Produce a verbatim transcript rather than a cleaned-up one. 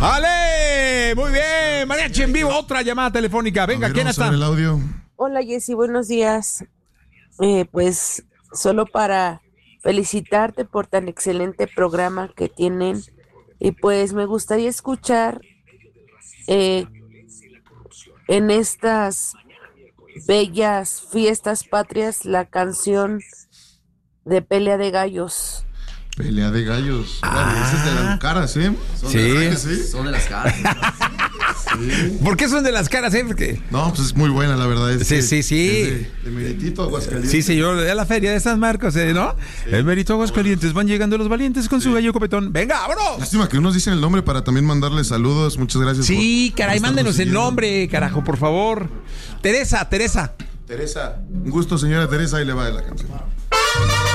¡Ale! Muy bien, mariachi en vivo, otra llamada telefónica. Venga, ver, ¿quién está? El audio. Hola Jessy, buenos días. Eh, pues solo para felicitarte por tan excelente programa que tienen. Y pues me gustaría escuchar eh, en estas bellas fiestas patrias la canción de Pelea de Gallos. Pelea de gallos. Ah. Ese es de las caras, ¿eh? Son Sí. de las, ¿sí? Son de las caras. Sí. ¿Por qué son de las caras, eh? Porque... No, pues es muy buena, la verdad. Es Sí, que sí, sí. es de, de Meritito, Aguascalientes. Sí, señor, de la feria de San Marcos, ¿eh? ¿No? Sí. El Mérito Aguascalientes, van llegando los valientes con sí. su gallo copetón. ¡Venga, vámonos! Lástima que unos dicen el nombre para también mandarles saludos. Muchas gracias. Sí, por, caray, por mándenos el siguiendo. nombre, carajo, por favor. Teresa, Teresa. Teresa. Un gusto, señora Teresa. Ahí le va de la canción.